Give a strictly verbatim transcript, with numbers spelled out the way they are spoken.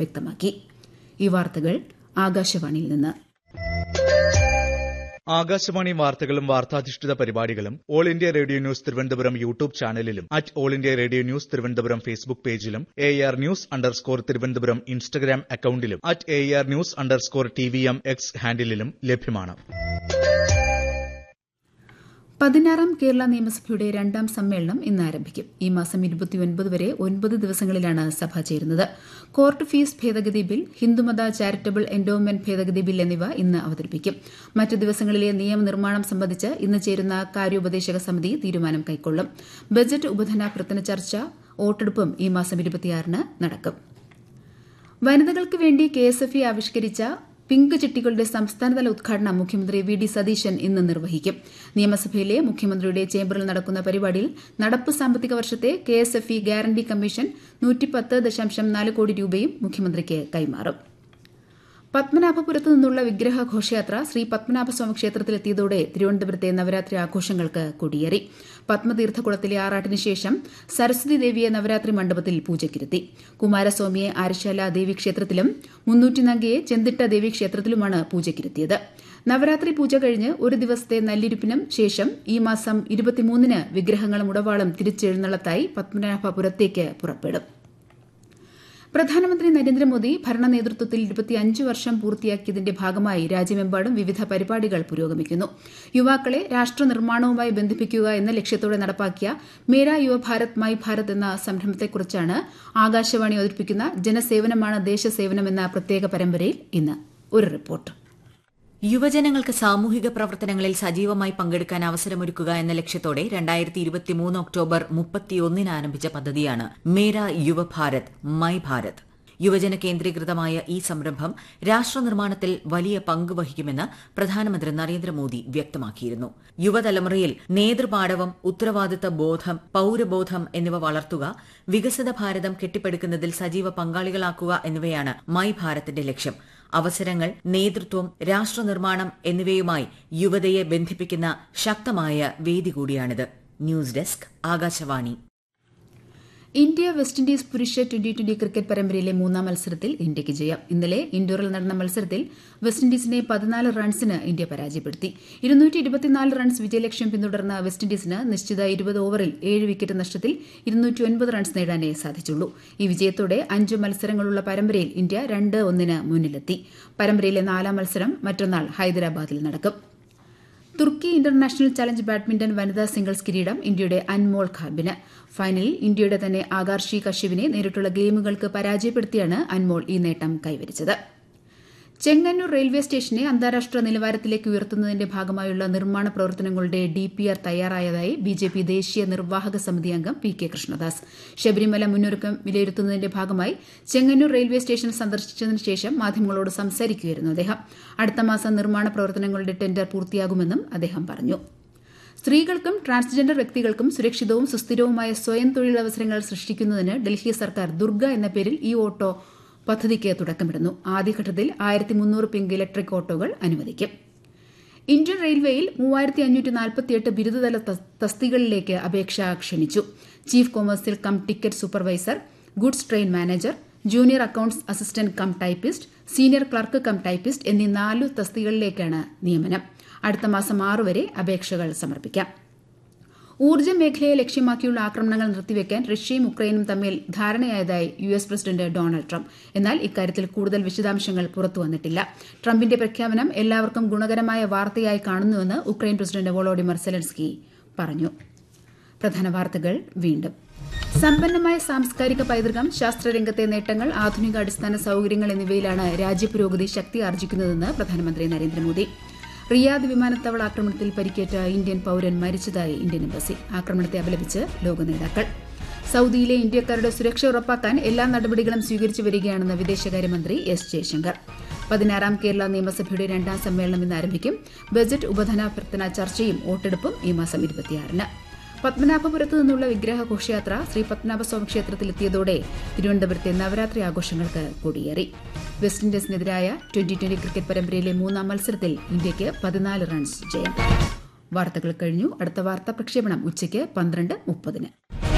വ്യക്തമാക്കി. ഈ വാർത്തകൾ ആകാശവാണിയിൽ നിന്ന്. ആകാശവാണി വാർത്തകളും വാർത്താധിഷ്ഠിത പരിപാടികളും all India radio news Thiruvananthapuram YouTube ചാനലിലും at all India radio news Thiruvananthapuram Facebook പേജിലും A R news underscore Thiruvananthapuram Instagram അക്കൌണ്ടിലും at A R news underscore T V M X ഹാൻഡിലും ലഭ്യമാണ്. പതിനാറാം കേരള നിയമസഭയുടെ രണ്ടാം സമ്മേളനം ഇന്ന് ആരംഭിക്കും. ഈ മാസം ഇരുപത്തിയൊൻപത് വരെ ഒൻപത് ദിവസങ്ങളിലാണ് സഭ ചേരുന്നത്. കോർട്ട് ഫീസ് ഭേദഗതി ബിൽ, ഹിന്ദുമത ചാരിറ്റബിൾ എൻഡോവ്മെന്റ് ഭേദഗതി ബിൽ എന്നിവ ഇന്ന് അവതരിപ്പിക്കും. മറ്റു ദിവസങ്ങളിലെ നിയമനിർമ്മാണം സംബന്ധിച്ച് ഇന്ന് ചേരുന്ന കാര്യോപദേശക സമിതി തീരുമാനം കൈക്കൊള്ളും. ബജറ്റ് ഉപധനാഭ്യർത്ഥന ചർച്ച, വോട്ടെടുപ്പും ഈ മാസം ഇരുപത്തിയാറിന് നടക്കും. വനിതകൾക്ക് വേണ്ടി കെ എസ് എഫ് ഇ ആവിഷ്കരിച്ച പിങ്ക് ചിട്ടികളുടെ സംസ്ഥാനതല ഉദ്ഘാടനം മുഖ്യമന്ത്രി വി ഡി സതീശൻ ഇന്ന് നിർവഹിക്കും. നിയമസഭയിലെ മുഖ്യമന്ത്രിയുടെ ചേംബറിൽ നടക്കുന്ന പരിപാടിയിൽ നടപ്പ് സാമ്പത്തിക വർഷത്തെ K S F E guarantee commission നൂറ്റിപ്പത്ത് ദശാംശം നാല് കോടി രൂപയും മുഖ്യമന്ത്രിക്ക് കൈമാറും. പത്മനാഭപുരത്തു നിന്നുള്ള വിഗ്രഹ ഘോഷയാത്ര ശ്രീ പത്മനാഭസ്വാമി ക്ഷേത്രത്തിലെത്തിയതോടെ തിരുവനന്തപുരത്തെ നവരാത്രി ആഘോഷങ്ങൾക്ക് കൊടിയേറി. പത്മതീർത്ഥകുളത്തിലെ ആറാട്ടിന് ശേഷം സരസ്വതി ദേവിയെ നവരാത്രി മണ്ഡപത്തിൽ പൂജയ്ക്കിരുത്തി. കുമാരസ്വാമിയെ ആര്യശാല ദേവീക്ഷേത്രത്തിലും മുന്നൂറ്റിനങ്കയെ ചെന്തിട്ട ദേവീക്ഷേത്രത്തിലുമാണ് പൂജയ്ക്കിരുത്തിയത്. നവരാത്രി പൂജ കഴിഞ്ഞ് ഒരു ദിവസത്തെ നല്ലിരുപ്പിനും ശേഷം ഈ മാസം ഇരുപത്തിമൂന്നിന് വിഗ്രഹങ്ങളും ഉടവാളും തിരിച്ചെഴുന്നള്ളത്തായി പത്മനാഭപുരത്തേക്ക് പുറപ്പെടും. പ്രധാനമന്ത്രി നരേന്ദ്രമോദി ഭരണ നേതൃത്വത്തിൽ ഇരുപത്തിയഞ്ച് വർഷം പൂർത്തിയാക്കിയതിന്റെ ഭാഗമായി രാജ്യമെമ്പാടും വിവിധ പരിപാടികൾ പുരോഗമിക്കുന്നു. യുവാക്കളെ രാഷ്ട്ര നിർമ്മാണവുമായി ബന്ധിപ്പിക്കുക എന്ന ലക്ഷ്യത്തോടെ നടപ്പാക്കിയ മേരാ യുവഭാരത് മൈ ഭാരത് എന്ന സംരംഭത്തെക്കുറിച്ചാണ് ആകാശവാണി അവതരിപ്പിക്കുന്ന ജനസേവനമാണ് ദേശസേവനം എന്ന പ്രത്യേക പരമ്പരയിൽ ഇന്ന് ഒരു റിപ്പോർട്ട്. യുവജനങ്ങൾക്ക് സാമൂഹിക പ്രവർത്തനങ്ങളിൽ സജീവമായി പങ്കെടുക്കാൻ അവസരമൊരുക്കുക എന്ന ലക്ഷ്യത്തോടെ രണ്ടായിരത്തി ഇരുപത്തിമൂന്ന് ഒക്ടോബർ മുപ്പത്തിയൊന്നിന് ആരംഭിച്ച പദ്ധതിയാണ് മേരാ യുവഭാരത് മൈ ഭാരത്. യുവജന കേന്ദ്രീകൃതമായ ഈ സംരംഭം രാഷ്ട്രനിർമ്മാണത്തിൽ വലിയ പങ്ക് വഹിക്കുമെന്ന് പ്രധാനമന്ത്രി നരേന്ദ്രമോദി വ്യക്തമാക്കിയിരുന്നു. യുവതലമുറയിൽ നേതൃപാടവം, ഉത്തരവാദിത്ത ബോധം, പൌരബോധം എന്നിവ വളർത്തുക, വികസിത ഭാരതം കെട്ടിപ്പടുക്കുന്നതിൽ സജീവ പങ്കാളികളാക്കുക എന്നിവയാണ് മൈ ഭാരത്തിന്റെ ലക്ഷ്യം. അവസരങ്ങൾ, നേതൃത്വം, രാഷ്ട്രനിർമ്മാണം എന്നിവയുമായി യുവതയെ ബന്ധിപ്പിക്കുന്ന ശക്തമായ വേദി കൂടിയാണിത്. News desk, Akashvani. India west Indies പുരുഷ ട്വന്റി ട്വന്റി ക്രിക്കറ്റ് പരമ്പരയിലെ മൂന്നാം മത്സരത്തിൽ ഇന്ത്യയ്ക്ക് ജയം. ഇന്നലെ ഇൻഡോറിൽ നടന്ന മത്സരത്തിൽ വെസ്റ്റ് ഇൻഡീസിനെ പതിനാല് റൺസിന് ഇന്ത്യ പരാജയപ്പെടുത്തി. ഇരുന്നൂറ്റി ഇരുപത്തിനാല് റൺസ് വിജയലക്ഷ്യം പിന്തുടർന്ന വെസ്റ്റ് ഇൻഡീസിന് നിശ്ചിത ഇരുപത് ഓവറിൽ ഏഴ് വിക്കറ്റ് നഷ്ടത്തിൽ ഇരുന്നൂറ്റി ഒൻപത് റൺസ് നേടാനേ സാധിച്ചുള്ളൂ. ഈ വിജയത്തോടെ അഞ്ച് മത്സരങ്ങളുള്ള പരമ്പരയിൽ ഇന്ത്യ രണ്ട് ഒന്നിന് മുന്നിലെത്തി. പരമ്പരയിലെ നാലാം മത്സരം മറ്റന്നാൾ ഹൈദരാബാദിൽ നടക്കും. തുർക്കി ഇന്റർനാഷണൽ ചലഞ്ച് ബാഡ്മിന്റൺ വനിതാ സിംഗിൾസ് കിരീടം ഇന്ത്യയുടെ അൻമോൾ ഖാർബിന്. ഫൈനലിൽ ഇന്ത്യയുടെ തന്നെ ആകാർഷി കശ്യപിനെ നേരിട്ടുള്ള ഗെയിമുകൾക്ക് പരാജയപ്പെടുത്തിയാണ് അൻമോൾ ഈ നേട്ടം കൈവരിച്ചത്. ചെങ്ങന്നൂർ റെയിൽവേ സ്റ്റേഷനെ അന്താരാഷ്ട്ര നിലവാരത്തിലേക്ക് ഉയർത്തുന്നതിന്റെ ഭാഗമായുള്ള നിർമ്മാണ പ്രവർത്തനങ്ങളുടെ ഡിപിആർ തയ്യാറായതായി ബിജെപി ദേശീയ നിർവാഹക സമിതി അംഗം പി കെ കൃഷ്ണദാസ്. ശബരിമല മുന്നൊരുക്കം വിലയിരുത്തുന്നതിന്റെ ഭാഗമായി ചെങ്ങന്നൂർ റെയിൽവേ സ്റ്റേഷൻ സന്ദർശിച്ചതിനു ശേഷം മാധ്യമങ്ങളോട് സംസാരിക്കുകയായിരുന്നു അദ്ദേഹം. അടുത്ത മാസം നിർമ്മാണ പ്രവർത്തനങ്ങളുടെ ടെൻഡർ പൂർത്തിയാകുമെന്നും അദ്ദേഹം പറഞ്ഞു. സ്ത്രീകൾക്കും ട്രാൻസ്ജെൻഡർ വ്യക്തികൾക്കും സുരക്ഷിതവും സുസ്ഥിരവുമായ സ്വയം തൊഴിലവസരങ്ങൾ സൃഷ്ടിക്കുന്നതിന് ഡൽഹി സർക്കാർ ദുർഗ എന്ന പേരിൽ ഇ ഓട്ടോ പദ്ധതിക്ക് തുടക്കമിടുന്നു. ആദ്യഘട്ടത്തിൽ ആയിരത്തി മുന്നൂറ് പിങ്ക് ഇലക്ട്രിക് ഓട്ടോകൾ അനുവദിക്കും. ഇന്ത്യൻ റെയിൽവേയിൽ മൂവായിരത്തി അഞ്ഞൂറ്റി നാൽപ്പത്തിയെട്ട് ബിരുദതല തസ്തികകളിലേക്ക് അപേക്ഷ ക്ഷണിച്ചു. Chief commercial cum ticket supervisor, goods train manager, junior accounts assistant cum typist, senior clerk cum typist എന്നീ നാലു തസ്തികകളിലേക്കാണ് നിയമനം. അടുത്ത മാസം ആറ് വരെ അപേക്ഷകൾ സമർപ്പിക്കാം. ഊർജ്ജ മേഖലയെ ലക്ഷ്യമാക്കിയുള്ള ആക്രമണങ്ങൾ നിർത്തിവെക്കാൻ റഷ്യയും ഉക്രൈനും തമ്മിൽ ധാരണയായതായി U S president Donald Trump. എന്നാൽ ഇക്കാര്യത്തിൽ കൂടുതൽ വിശദാംശങ്ങൾ പുറത്തുവന്നിട്ടില്ല. ട്രംപിന്റെ പ്രഖ്യാപനം എല്ലാവർക്കും ഗുണകരമായ വാർത്തയായി കാണുന്നുവെന്ന് ഉക്രൈൻ പ്രസിഡന്റ് വോളോഡിമർ സെലൻസ്കി പറഞ്ഞു. പ്രധാന വാർത്തകൾ വീണ്ടും. സമ്പന്നമായ സാംസ്കാരിക പൈതൃകം, ശാസ്ത്രരംഗത്തെ നേട്ടങ്ങൾ, ആധുനിക അടിസ്ഥാന സൌകര്യങ്ങൾ എന്നിവയിലാണ് രാജ്യപുരോഗതി ശക്തി ആർജിക്കുന്നതെന്ന് പ്രധാനമന്ത്രി നരേന്ദ്രമോദി. റിയാദ് വിമാനത്താവള ആക്രമണത്തിൽ പരിക്കേറ്റ ഇന്ത്യൻ പൌരൻ മരിച്ചതായി ഇന്ത്യൻ എംബസി. ആക്രമണത്തെ അപലപിച്ച് ലോക നേതാക്കൾ. സൌദിയിലെ ഇന്ത്യക്കാരുടെ സുരക്ഷ ഉറപ്പാക്കാൻ എല്ലാ നടപടികളും സ്വീകരിച്ചു വരികയാണെന്ന് വിദേശകാര്യമന്ത്രി എസ് ജയശങ്കർ. പതിനാറാം കേരള നിയമസഭയുടെ രണ്ടാം സമ്മേളനം ഇന്ന് ആരംഭിക്കും. ബജറ്റ് ഉപധനാഭ്യർത്ഥന ചർച്ചയും വോട്ടെടുപ്പും ഈ മാസം ഇരുപത്തിയാറിന്. പത്മനാഭപുരത്തു നിന്നുള്ള വിഗ്രഹ ഘോഷയാത്ര ശ്രീ പത്മനാഭസ്വാമി ക്ഷേത്രത്തിലെത്തിയതോടെ തിരുവനന്തപുരത്തെ നവരാത്രി ആഘോഷങ്ങൾക്ക് കൊടിയേറി. വെസ്റ്റ് ഇൻഡീസിനെതിരായ ട്വന്റി ട്വന്റി ക്രിക്കറ്റ് പരമ്പരയിലെ മൂന്നാം മത്സരത്തിൽ ഇന്ത്യയ്ക്ക് പതിനാല് റൺസ് ജയം. വാർത്തകൾ കഴിഞ്ഞു. അടുത്ത വാർത്താ പ്രക്ഷേപണം ഉച്ചയ്ക്ക് പന്ത്രണ്ട് മുപ്പതിന്.